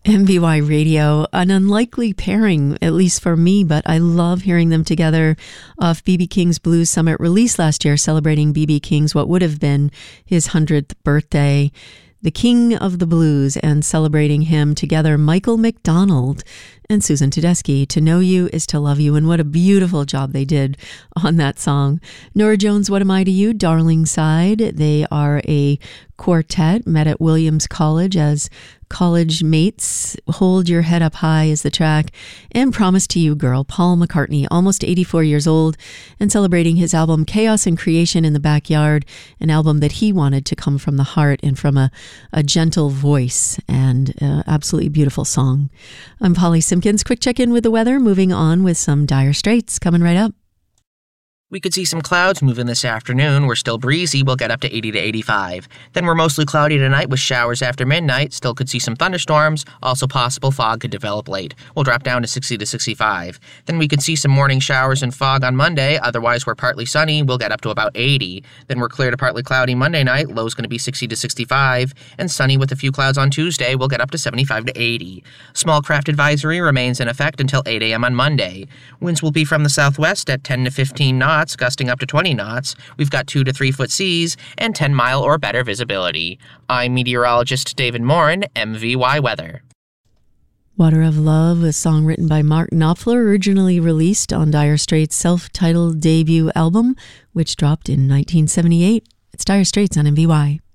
MVY Radio, an unlikely pairing, at least for me, but I love hearing them together off B.B. King's Blues Summit release last year, celebrating B.B. King's what would have been his 100th birthday. The King of the Blues, and celebrating him together, Michael McDonald and Susan Tedeschi. To Know You is to Love You, and what a beautiful job they did on that song. Norah Jones, What Am I to You, Darling Side. They are a quartet, met at Williams College as college mates. Hold Your Head Up High is the track, and Promise to You Girl, Paul McCartney, almost 84 years old, and celebrating his album Chaos and Creation in the Backyard, an album that he wanted to come from the heart and from a gentle voice, and absolutely beautiful song. I'm Polly Simpkins. Quick check-in with the weather, moving on with some Dire Straits coming right up. We could see some clouds moving this afternoon. We're still breezy. We'll get up to 80 to 85. Then we're mostly cloudy tonight with showers after midnight. Still could see some thunderstorms. Also possible fog could develop late. We'll drop down to 60 to 65. Then we can see some morning showers and fog on Monday. Otherwise, we're partly sunny. We'll get up to about 80. Then we're clear to partly cloudy Monday night. Low's going to be 60 to 65. And sunny with a few clouds on Tuesday. We'll get up to 75 to 80. Small craft advisory remains in effect until 8 a.m. on Monday. Winds will be from the southwest at 10 to 15 knots. Gusting up to 20 knots. We've got 2 to 3 foot seas and 10-mile or better visibility. I'm meteorologist David Morin, MVY Weather. Water of Love, a song written by Mark Knopfler, originally released on Dire Straits' self-titled debut album, which dropped in 1978. It's Dire Straits on MVY.